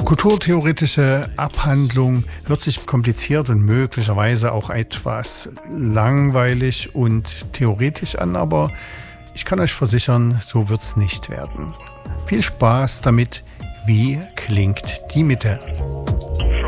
Kulturtheoretische Abhandlung hört sich kompliziert und möglicherweise auch etwas langweilig und theoretisch an, aber ich kann euch versichern, so wird's nicht werden. Viel Spaß damit. Wie klingt die Mitte?